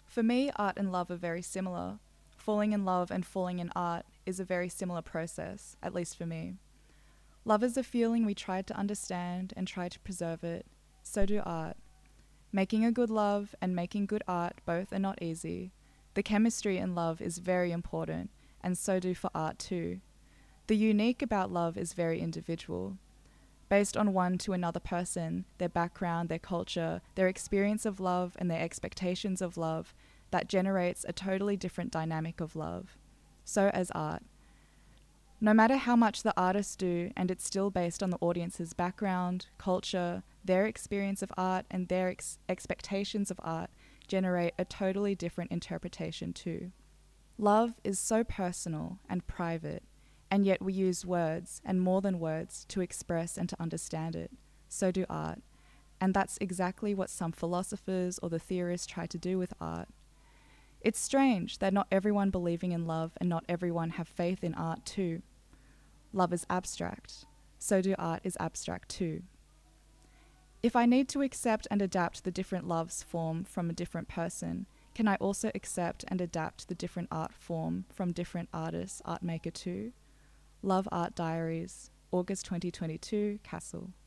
For me, art and love are very similar. Falling in love and falling in art is a very similar process, at least for me. Love is a feeling we try to understand and try to preserve it. So do art. Making a good love and making good art both are not easy. The chemistry in love is very important, and so do for art too. The unique about love is very individual. Based on one to another person, their background, their culture, their experience of love, and their expectations of love, that generates a totally different dynamic of love. So as art. No matter how much the artists do, and it's still based on the audience's background, culture, their experience of art, and their expectations of art, generate a totally different interpretation too. Love is so personal and private, and yet we use words, and more than words, to express and to understand it. So do art. And that's exactly what some philosophers or the theorists try to do with art. It's strange that not everyone believing in love and not everyone have faith in art too. Love is abstract. So do art is abstract too. If I need to accept and adapt the different loves form from a different person, can I also accept and adapt the different art form from different artists, art maker too? Love Art Diaries, August 2022, Castle.